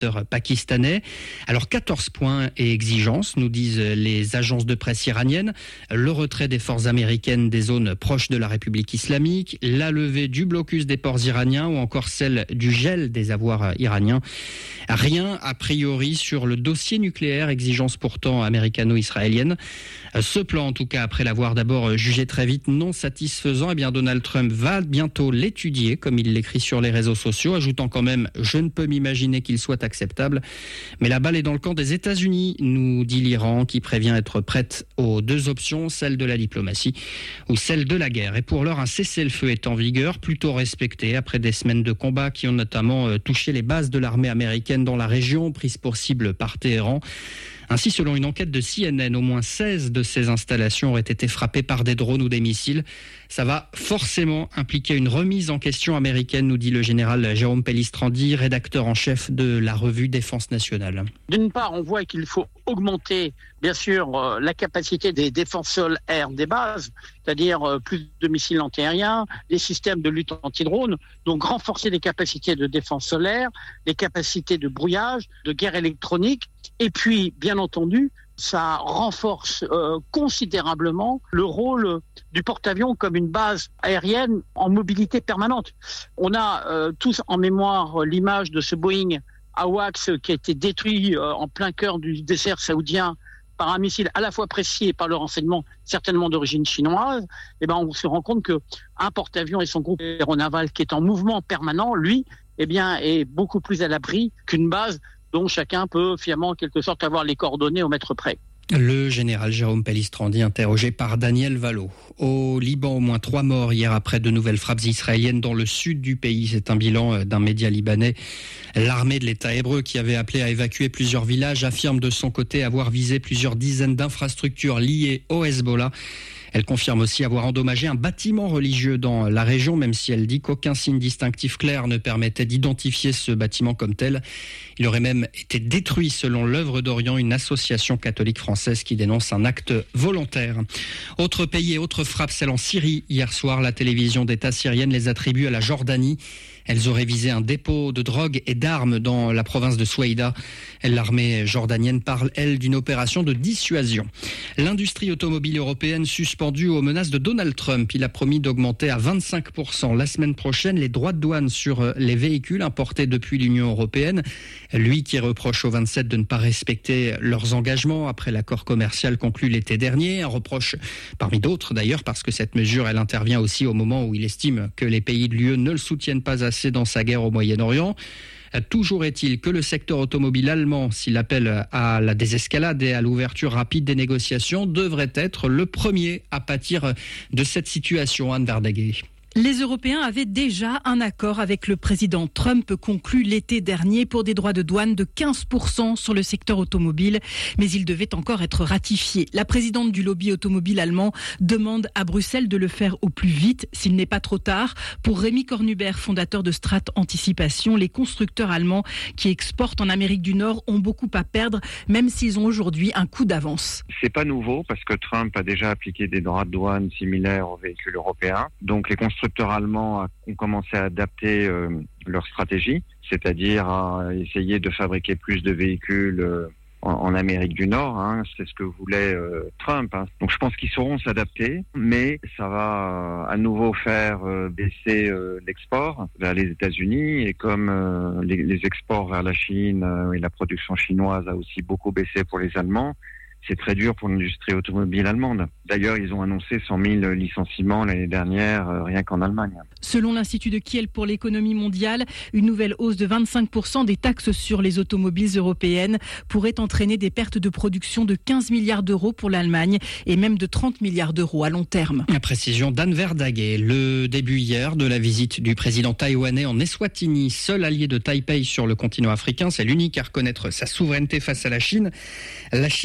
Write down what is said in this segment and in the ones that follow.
pakistanais. Alors 14 points et exigences, nous disent les agences de presse iraniennes. Le retrait des forces américaines des zones proches de la République islamique, la levée du blocus des ports iraniens ou encore celle du gel des avoirs iraniens. Rien a priori sur le dossier nucléaire, exigence pourtant américano-israélienne. Ce plan, en tout cas, après l'avoir d'abord jugé très vite non satisfaisant, eh bien Donald Trump va bientôt l'étudier, comme il l'écrit sur les réseaux sociaux, ajoutant quand même « Je ne peux m'imaginer qu'il soit acceptable ». Mais la balle est dans le camp des États-Unis, nous dit l'Iran, qui prévient être prête aux deux options, celle de la diplomatie ou celle de la guerre. Et pour l'heure, un cessez-le-feu est en vigueur, plutôt respecté, après des semaines de combat qui ont notamment touché les bases de l'armée américaine dans la région, prises pour cible par Téhéran. Ainsi, selon une enquête de CNN, au moins 16 de ces installations auraient été frappées par des drones ou des missiles. Ça va forcément impliquer une remise en question américaine, nous dit le général Jérôme Pellistrandi, rédacteur en chef de la revue Défense nationale. D'une part, on voit qu'il faut augmenter, bien sûr, la capacité des défenses sol-air des bases, c'est-à-dire plus de missiles antiaériens, des systèmes de lutte anti-drone, donc renforcer les capacités de défense solaire, les capacités de brouillage, de guerre électronique, et puis, bien entendu, ça renforce considérablement le rôle du porte-avions comme une base aérienne en mobilité permanente. On a tous en mémoire l'image de ce Boeing AWACS qui a été détruit en plein cœur du désert saoudien par un missile à la fois précis et par le renseignement certainement d'origine chinoise. Et ben on se rend compte que un porte-avions et son groupe aéronaval qui est en mouvement permanent, lui, eh bien est beaucoup plus à l'abri qu'une base dont chacun peut finalement en quelque sorte avoir les coordonnées au mètre près. Le général Jérôme Pellistrandi, interrogé par Daniel Valo. Au Liban, au moins 3 morts hier après de nouvelles frappes israéliennes dans le sud du pays. C'est un bilan d'un média libanais. L'armée de l'État hébreu, qui avait appelé à évacuer plusieurs villages, affirme de son côté avoir visé plusieurs dizaines d'infrastructures liées au Hezbollah. Elle confirme aussi avoir endommagé un bâtiment religieux dans la région, même si elle dit qu'aucun signe distinctif clair ne permettait d'identifier ce bâtiment comme tel. Il aurait même été détruit selon l'Œuvre d'Orient, une association catholique française qui dénonce un acte volontaire. Autre pays et autre frappe, celle en Syrie. Hier soir, la télévision d'État syrienne les attribue à la Jordanie. Elles auraient visé un dépôt de drogue et d'armes dans la province de Souaïda. L'armée jordanienne parle, elle, d'une opération de dissuasion. L'industrie automobile européenne suspendue aux menaces de Donald Trump. Il a promis d'augmenter à 25% la semaine prochaine les droits de douane sur les véhicules importés depuis l'Union européenne. Lui qui reproche aux 27 de ne pas respecter leurs engagements après l'accord commercial conclu l'été dernier. Un reproche parmi d'autres d'ailleurs, parce que cette mesure, elle intervient aussi au moment où il estime que les pays de l'UE ne le soutiennent pas assez dans sa guerre au Moyen-Orient. Toujours est-il que le secteur automobile allemand, s'il appelle à la désescalade et à l'ouverture rapide des négociations, devrait être le premier à pâtir de cette situation. Anne Verdaguet. Les Européens avaient déjà un accord avec le président Trump conclu l'été dernier pour des droits de douane de 15% sur le secteur automobile, mais il devait encore être ratifié. La présidente du lobby automobile allemand demande à Bruxelles de le faire au plus vite, s'il n'est pas trop tard. Pour Rémi Cornubert, fondateur de Strat Anticipation, les constructeurs allemands qui exportent en Amérique du Nord ont beaucoup à perdre, même s'ils ont aujourd'hui un coup d'avance. C'est pas nouveau parce que Trump a déjà appliqué des droits de douane similaires aux véhicules européens. Donc les constructeurs allemands ont commencé à adapter leur stratégie, c'est-à-dire à essayer de fabriquer plus de véhicules en Amérique du Nord. C'est ce que voulait Trump. Donc je pense qu'ils sauront s'adapter, mais ça va à nouveau faire baisser l'export vers les États-Unis. Et comme les exports vers la Chine et la production chinoise a aussi beaucoup baissé pour les Allemands, c'est très dur pour l'industrie automobile allemande. D'ailleurs, ils ont annoncé 100 000 licenciements l'année dernière, rien qu'en Allemagne. Selon l'Institut de Kiel pour l'économie mondiale, une nouvelle hausse de 25% des taxes sur les automobiles européennes pourrait entraîner des pertes de production de 15 milliards d'euros pour l'Allemagne et même de 30 milliards d'euros à long terme. La précision d'Anne Verdaguet. Le début hier de la visite du président taïwanais en Eswatini, seul allié de Taipei sur le continent africain. C'est l'unique à reconnaître sa souveraineté face à la Chine. La Chine qui visite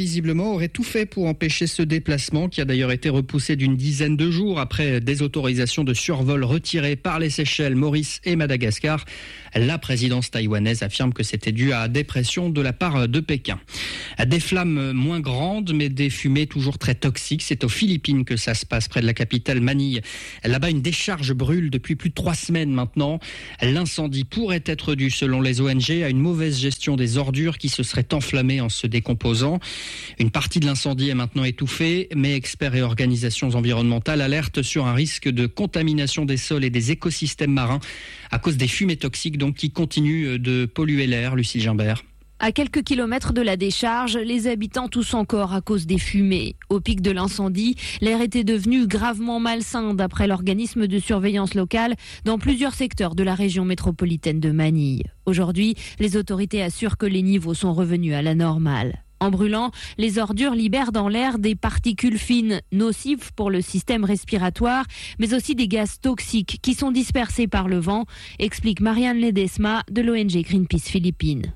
visiblement, aurait tout fait pour empêcher ce déplacement, qui a d'ailleurs été repoussé d'une dizaine de jours après des autorisations de survol retirées par les Seychelles, Maurice et Madagascar. La présidence taïwanaise affirme que c'était dû à des pressions de la part de Pékin. Des flammes moins grandes, mais des fumées toujours très toxiques. C'est aux Philippines que ça se passe, près de la capitale Manille. Là-bas, une décharge brûle depuis plus de 3 semaines maintenant. L'incendie pourrait être dû, selon les ONG, à une mauvaise gestion des ordures qui se seraient enflammées en se décomposant. Une partie de l'incendie est maintenant étouffée, mais experts et organisations environnementales alertent sur un risque de contamination des sols et des écosystèmes marins à cause des fumées toxiques donc, qui continuent de polluer l'air. Lucille Gimbert. À quelques kilomètres de la décharge, les habitants toussent encore à cause des fumées. Au pic de l'incendie, l'air était devenu gravement malsain d'après l'organisme de surveillance locale dans plusieurs secteurs de la région métropolitaine de Manille. Aujourd'hui, les autorités assurent que les niveaux sont revenus à la normale. En brûlant, les ordures libèrent dans l'air des particules fines nocives pour le système respiratoire, mais aussi des gaz toxiques qui sont dispersés par le vent, explique Marianne Ledesma de l'ONG Greenpeace Philippines.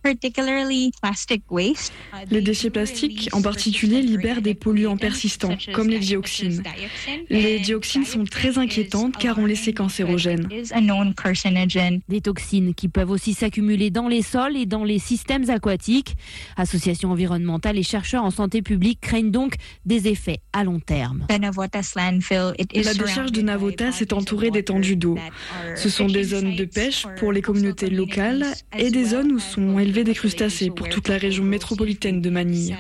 Les déchets plastiques, en particulier, libèrent des polluants persistants, comme les dioxines. Les dioxines sont très inquiétantes car on les sait cancérogènes. Des toxines qui peuvent aussi s'accumuler dans les sols et dans les systèmes aquatiques. Association environnementale et chercheurs en santé publique craignent donc des effets à long terme. La décharge de Navotas est entourée d'étendues d'eau. Ce sont des zones de pêche pour les communautés locales et des zones où sont élevés des crustacés pour toute la région métropolitaine de Manille.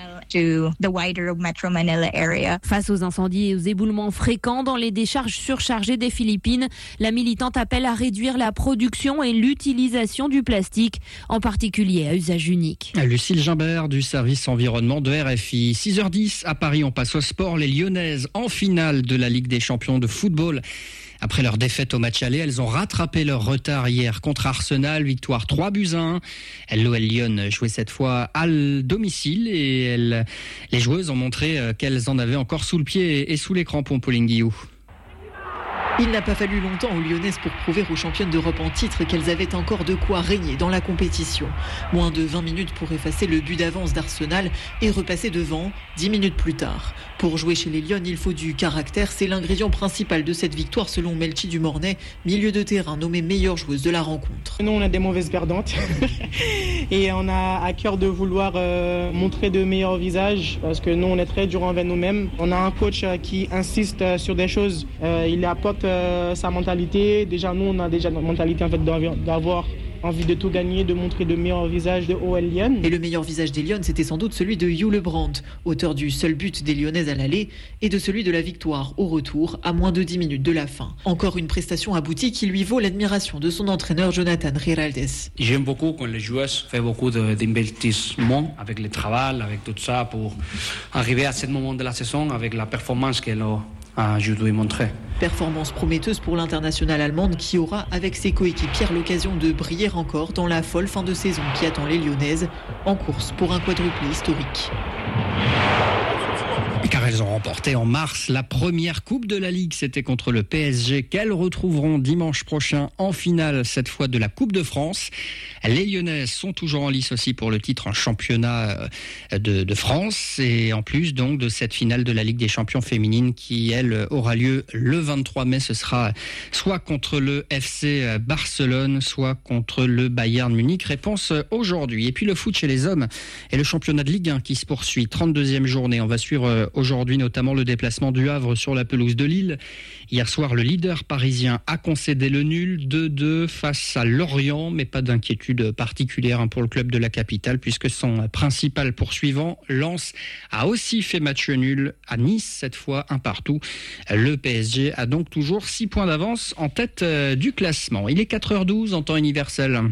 Face aux incendies et aux éboulements fréquents dans les décharges surchargées des Philippines, la militante appelle à réduire la production et l'utilisation du plastique, en particulier à usage unique. Lucille Gimbert du service environnement de RFI. 6h10 à Paris, on passe au sport. Les Lyonnaises en finale de la Ligue des champions de football. Après leur défaite au match aller, elles ont rattrapé leur retard hier contre Arsenal. Victoire 3-1. L'OL Lyon jouait cette fois à domicile et les joueuses ont montré qu'elles en avaient encore sous le pied et sous les crampons, Pauline Guillou. Il n'a pas fallu longtemps aux Lyonnaises pour prouver aux championnes d'Europe en titre qu'elles avaient encore de quoi régner dans la compétition. Moins de 20 minutes pour effacer le but d'avance d'Arsenal et repasser devant 10 minutes plus tard. Pour jouer chez les Lyonnes, il faut du caractère. C'est l'ingrédient principal de cette victoire selon Melchi Dumornay, milieu de terrain nommée meilleure joueuse de la rencontre. Nous, on a des mauvaises perdantes et on a à cœur de vouloir montrer de meilleurs visages parce que nous, on est très dur envers nous-mêmes. On a un coach qui insiste sur des choses. Il apporte sa mentalité. Déjà, nous, on a déjà notre mentalité en fait, d'avoir envie de tout gagner, de montrer de meilleurs visages de OL Lyon. Et le meilleur visage des Lyonnes, c'était sans doute celui de Hugh Lebrand, auteur du seul but des Lyonnaises à l'aller et de celui de la victoire au retour à moins de 10 minutes de la fin. Encore une prestation aboutie qui lui vaut l'admiration de son entraîneur Jonathan Giraldes. J'aime beaucoup quand les joueuses font beaucoup d'investissement avec le travail, avec tout ça pour arriver à ce moment de la saison avec la performance qu'elle a montré. Performance prometteuse pour l'internationale allemande qui aura, avec ses coéquipières, l'occasion de briller encore dans la folle fin de saison qui attend les Lyonnaises en course pour un quadruplé historique. Car elles ont remporté en mars la première coupe de la Ligue, c'était contre le PSG qu'elles retrouveront dimanche prochain en finale, cette fois de la Coupe de France. Les Lyonnaises sont toujours en lice aussi pour le titre en championnat de France et en plus donc de cette finale de la Ligue des champions féminines qui elle aura lieu le 23 mai. Ce sera soit contre le FC Barcelone, soit contre le Bayern Munich. Réponse aujourd'hui. Et puis le foot chez les hommes et le championnat de Ligue 1 qui se poursuit. 32e journée. On va suivre aujourd'hui notamment le déplacement du Havre sur la pelouse de Lille. Hier soir, le leader parisien a concédé le nul 2-2 face à Lorient, mais pas d'inquiétude particulière pour le club de la capitale puisque son principal poursuivant, Lens, a aussi fait match nul à Nice, cette fois 1-1. Le PSG a donc toujours 6 points d'avance en tête du classement. Il est 4h12 en temps universel.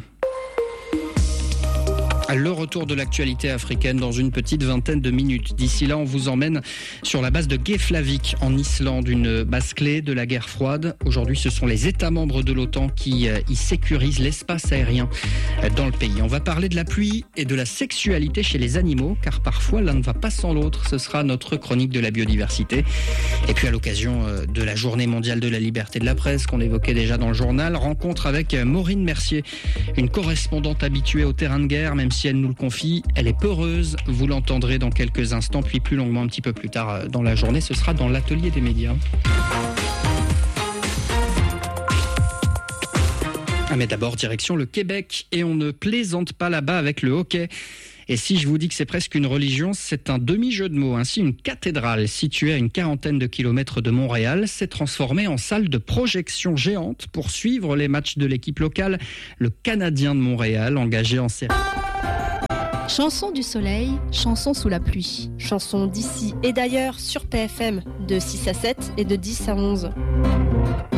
Le retour de l'actualité africaine dans une petite vingtaine de minutes. D'ici là, on vous emmène sur la base de Keflavik en Islande, une base clé de la guerre froide. Aujourd'hui, ce sont les États membres de l'OTAN qui y sécurisent l'espace aérien dans le pays. On va parler de la pluie et de la sexualité chez les animaux, car parfois l'un ne va pas sans l'autre. Ce sera notre chronique de la biodiversité. Et puis à l'occasion de la Journée mondiale de la liberté de la presse qu'on évoquait déjà dans le journal, rencontre avec Maureen Mercier, une correspondante habituée au terrain de guerre, même si Lucienne nous le confie, elle est peureuse. Vous l'entendrez dans quelques instants, puis plus longuement un petit peu plus tard dans la journée. Ce sera dans l'atelier des médias. Mais d'abord, direction le Québec. Et on ne plaisante pas là-bas avec le hockey. Et si je vous dis que c'est presque une religion, c'est un demi-jeu de mots. Ainsi, une cathédrale située à une quarantaine de kilomètres de Montréal s'est transformée en salle de projection géante pour suivre les matchs de l'équipe locale, le Canadien de Montréal, engagé en série. Chanson du soleil, chanson sous la pluie. Chanson d'ici et d'ailleurs sur PFM, de 6 à 7 et de 10 à 11.